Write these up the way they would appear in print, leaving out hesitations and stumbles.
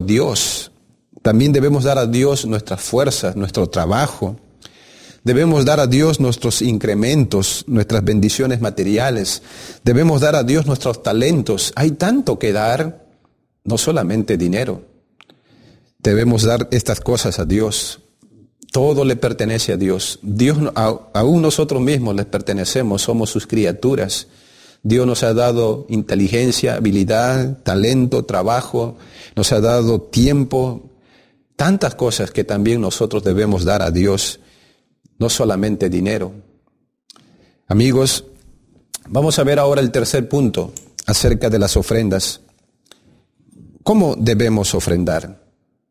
Dios. También debemos dar a Dios nuestras fuerzas, nuestro trabajo. Debemos dar a Dios nuestros incrementos, nuestras bendiciones materiales. Debemos dar a Dios nuestros talentos. Hay tanto que dar, no solamente dinero. Debemos dar estas cosas a Dios. Todo le pertenece a Dios. Aún nosotros mismos les pertenecemos, somos sus criaturas. Dios nos ha dado inteligencia, habilidad, talento, trabajo, nos ha dado tiempo, tantas cosas que también nosotros debemos dar a Dios, no solamente dinero. Amigos, vamos a ver ahora el tercer punto acerca de las ofrendas. ¿Cómo debemos ofrendar?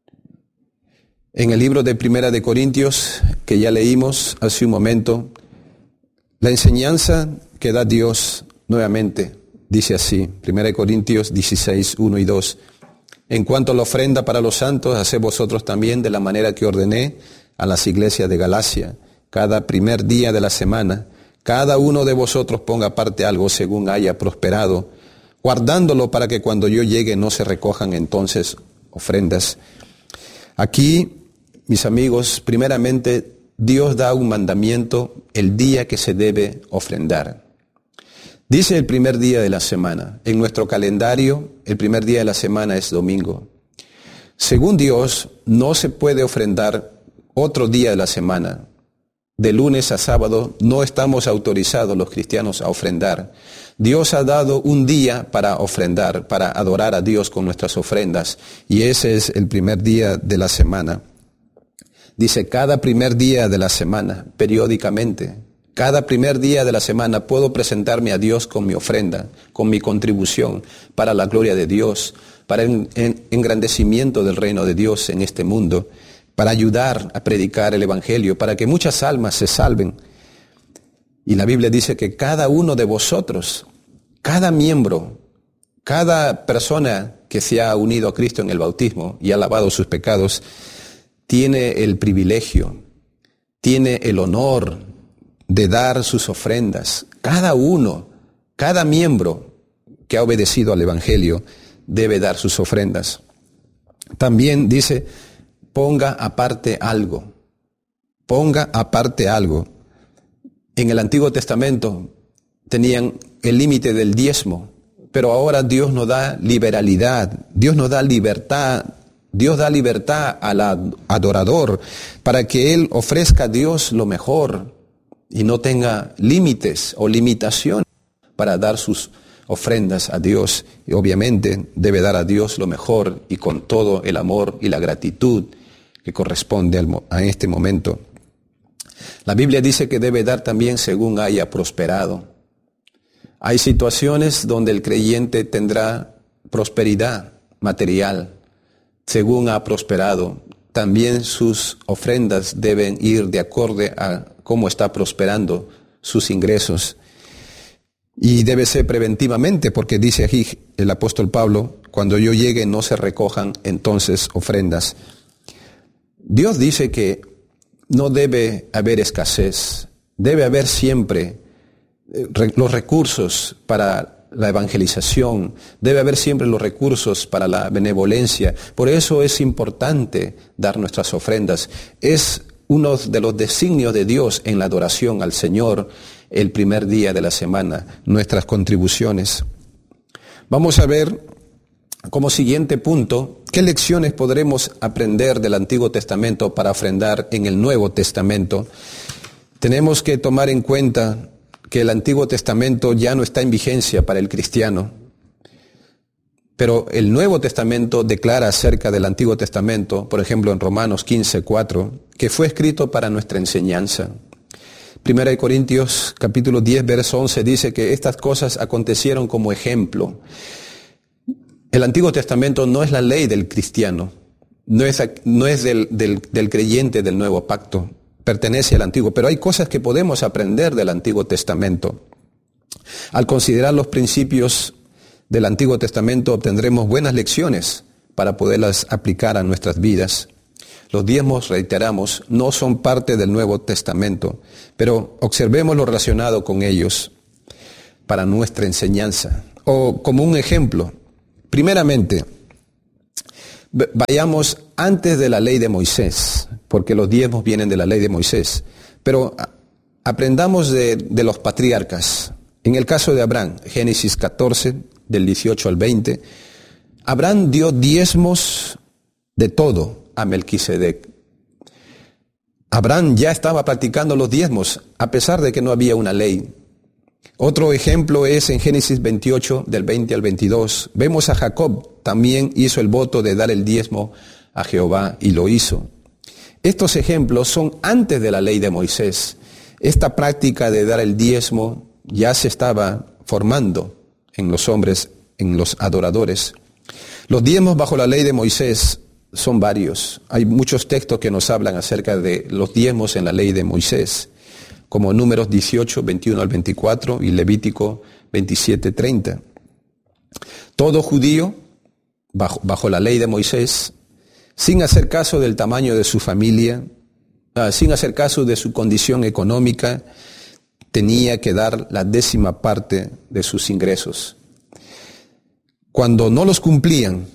En el libro de Primera de Corintios, que ya leímos hace un momento, la enseñanza que da Dios nuevamente dice así, 1 Corintios 16, 1 y 2. En cuanto a la ofrenda para los santos, haced vosotros también de la manera que ordené a las iglesias de Galacia. Cada primer día de la semana, cada uno de vosotros ponga aparte algo según haya prosperado, guardándolo para que cuando yo llegue no se recojan entonces ofrendas. Aquí, mis amigos, primeramente Dios da un mandamiento el día que se debe ofrendar. Dice el primer día de la semana. En nuestro calendario, el primer día de la semana es domingo. Según Dios, no se puede ofrendar otro día de la semana. De lunes a sábado no estamos autorizados los cristianos a ofrendar. Dios ha dado un día para ofrendar, para adorar a Dios con nuestras ofrendas. Y ese es el primer día de la semana. Dice, cada primer día de la semana, periódicamente, cada primer día de la semana puedo presentarme a Dios con mi ofrenda, con mi contribución para la gloria de Dios, para el engrandecimiento del reino de Dios en este mundo, para ayudar a predicar el Evangelio, para que muchas almas se salven. Y la Biblia dice que cada uno de vosotros, cada miembro, cada persona que se ha unido a Cristo en el bautismo y ha lavado sus pecados, tiene el privilegio, tiene el honor de dar sus ofrendas. Cada uno, cada miembro que ha obedecido al Evangelio debe dar sus ofrendas. También dice, ponga aparte algo. Ponga aparte algo. En el Antiguo Testamento tenían el límite del diezmo, pero ahora Dios nos da liberalidad, Dios nos da libertad. Dios da libertad al adorador para que él ofrezca a Dios lo mejor y no tenga límites o limitaciones para dar sus ofrendas a Dios. Y obviamente debe dar a Dios lo mejor y con todo el amor y la gratitud que corresponde a este momento. La Biblia dice que debe dar también según haya prosperado. Hay situaciones donde el creyente tendrá prosperidad material, según ha prosperado. También sus ofrendas deben ir de acorde a cómo está prosperando sus ingresos. Y debe ser preventivamente, porque dice aquí el apóstol Pablo, cuando yo llegue no se recojan entonces ofrendas. Dios dice que no debe haber escasez, debe haber siempre los recursos para la evangelización, debe haber siempre los recursos para la benevolencia. Por eso es importante dar nuestras ofrendas. Es uno de los designios de Dios en la adoración al Señor el primer día de la semana, nuestras contribuciones. Vamos a ver como siguiente punto, ¿qué lecciones podremos aprender del Antiguo Testamento para ofrendar en el Nuevo Testamento? Tenemos que tomar en cuenta que el Antiguo Testamento ya no está en vigencia para el cristiano, pero el Nuevo Testamento declara acerca del Antiguo Testamento, por ejemplo en Romanos 15:4, que fue escrito para nuestra enseñanza. 1 Corintios capítulo 10, verso 11 dice que estas cosas acontecieron como ejemplo. El Antiguo Testamento no es la ley del cristiano, no es del creyente del nuevo pacto. Pertenece al Antiguo, pero hay cosas que podemos aprender del Antiguo Testamento. Al considerar los principios del Antiguo Testamento obtendremos buenas lecciones para poderlas aplicar a nuestras vidas. Los diezmos, reiteramos, no son parte del Nuevo Testamento, pero observemos lo relacionado con ellos para nuestra enseñanza. O como un ejemplo, primeramente, Vayamos antes de la ley de Moisés, porque los diezmos vienen de la ley de Moisés. Pero aprendamos de los patriarcas. En el caso de Abraham, Génesis 14, del 18 al 20, Abraham dio diezmos de todo a Melquisedec. Abraham ya estaba practicando los diezmos, a pesar de que no había una ley. Otro ejemplo es en Génesis 28, del 20 al 22. Vemos a Jacob, también hizo el voto de dar el diezmo a Jehová y lo hizo. Estos ejemplos son antes de la ley de Moisés. Esta práctica de dar el diezmo ya se estaba formando en los hombres, en los adoradores. Los diezmos bajo la ley de Moisés son varios. Hay muchos textos que nos hablan acerca de los diezmos en la ley de Moisés, como Números 18, 21 al 24 y Levítico 27, 30. Todo judío, bajo la ley de Moisés, sin hacer caso del tamaño de su familia, sin hacer caso de su condición económica, tenía que dar la 10ª parte de sus ingresos. Cuando no los cumplían,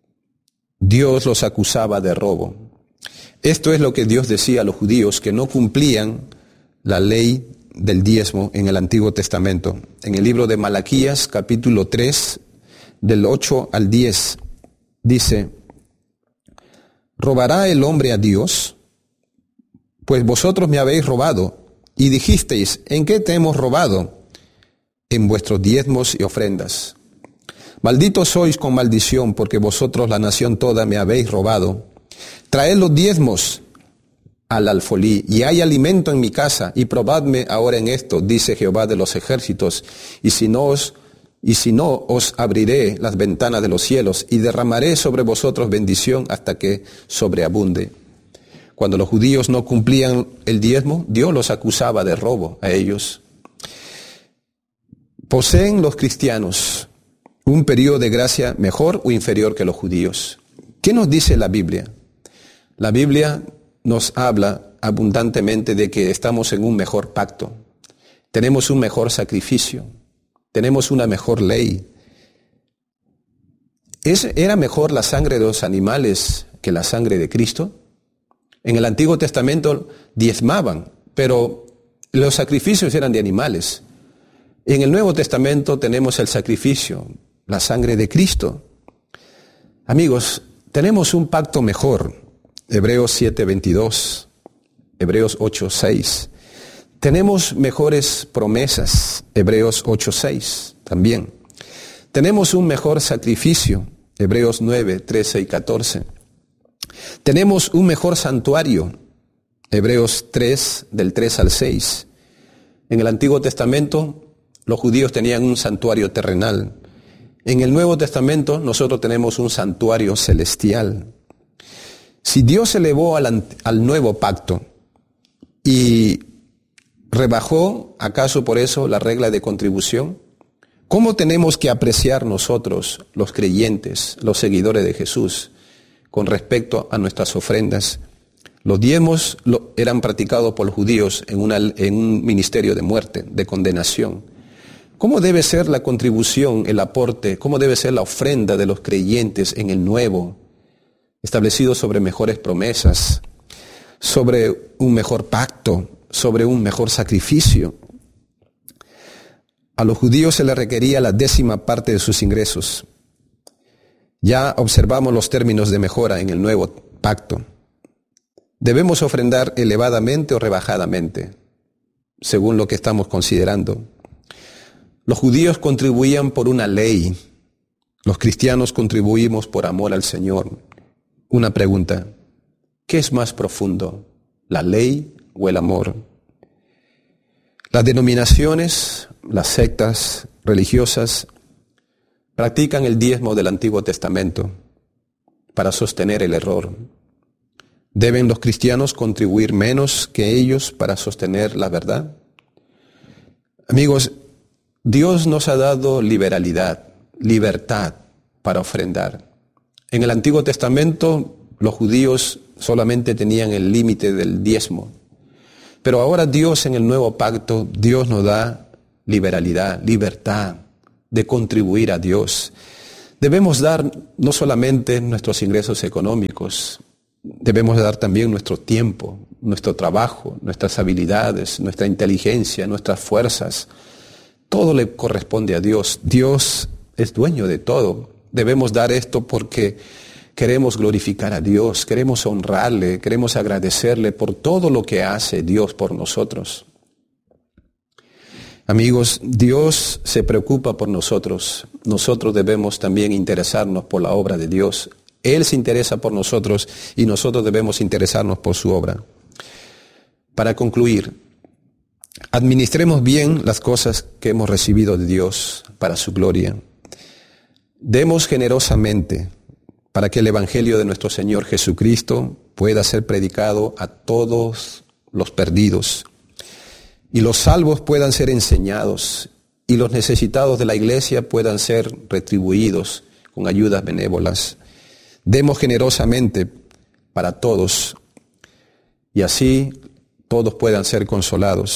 Dios los acusaba de robo. Esto es lo que Dios decía a los judíos que no cumplían la ley del diezmo en el Antiguo Testamento. En el libro de Malaquías, capítulo 3, del 8 al 10, dice: ¿robará el hombre a Dios? Pues vosotros me habéis robado, y dijisteis: ¿en qué te hemos robado? En vuestros diezmos y ofrendas. Malditos sois con maldición, porque vosotros, la nación toda, me habéis robado. Traed los diezmos al alfolí, y hay alimento en mi casa, y probadme ahora en esto, dice Jehová de los ejércitos, y si no os abriré las ventanas de los cielos, y derramaré sobre vosotros bendición hasta que sobreabunde. Cuando los judíos no cumplían el diezmo, Dios los acusaba de robo a ellos. ¿Poseen los cristianos un periodo de gracia mejor o inferior que los judíos? ¿Qué nos dice la Biblia? La Biblia nos habla abundantemente de que estamos en un mejor pacto. Tenemos un mejor sacrificio. Tenemos una mejor ley. ¿Era mejor la sangre de los animales que la sangre de Cristo? En el Antiguo Testamento diezmaban, pero los sacrificios eran de animales. En el Nuevo Testamento tenemos el sacrificio, la sangre de Cristo. Amigos, tenemos un pacto mejor. Hebreos 7:22, Hebreos 8:6. Tenemos mejores promesas. Hebreos 8:6 también. Tenemos un mejor sacrificio. Hebreos 9:13 y 14. Tenemos un mejor santuario. Hebreos 3, del 3 al 6. En el Antiguo Testamento, los judíos tenían un santuario terrenal. En el Nuevo Testamento, nosotros tenemos un santuario celestial. Si Dios elevó al nuevo pacto y rebajó, ¿acaso por eso la regla de contribución? ¿Cómo tenemos que apreciar nosotros, los creyentes, los seguidores de Jesús, con respecto a nuestras ofrendas? Los diezmos eran practicados por los judíos en un ministerio de muerte, de condenación. ¿Cómo debe ser la contribución, el aporte, cómo debe ser la ofrenda de los creyentes en el nuevo, establecido sobre mejores promesas, sobre un mejor pacto, sobre un mejor sacrificio? A los judíos se les requería la 10ª parte de sus ingresos. Ya observamos los términos de mejora en el nuevo pacto. Debemos ofrendar elevadamente o rebajadamente, según lo que estamos considerando. Los judíos contribuían por una ley. Los cristianos contribuimos por amor al Señor. Una pregunta: ¿qué es más profundo, la ley o el amor? Las denominaciones, las sectas religiosas, practican el diezmo del Antiguo Testamento para sostener el error. ¿Deben los cristianos contribuir menos que ellos para sostener la verdad? Amigos, Dios nos ha dado libertad para ofrendar. En el Antiguo Testamento, los judíos solamente tenían el límite del diezmo. Pero ahora Dios, en el nuevo pacto, Dios nos da libertad de contribuir a Dios, Debemos dar no solamente nuestros ingresos económicos, debemos dar también nuestro tiempo, nuestro trabajo, nuestras habilidades, nuestra inteligencia, nuestras fuerzas. Todo le corresponde a Dios. Dios es dueño de todo. Debemos dar esto porque queremos glorificar a Dios, queremos honrarle, queremos agradecerle por todo lo que hace Dios por nosotros. Amigos, Dios se preocupa por nosotros. Nosotros debemos también interesarnos por la obra de Dios. Él se interesa por nosotros y nosotros debemos interesarnos por su obra. Para concluir, administremos bien las cosas que hemos recibido de Dios para su gloria. Demos generosamente para que el Evangelio de nuestro Señor Jesucristo pueda ser predicado a todos los perdidos y los salvos puedan ser enseñados y los necesitados de la iglesia puedan ser retribuidos con ayudas benévolas. Demos generosamente para todos y así todos puedan ser consolados.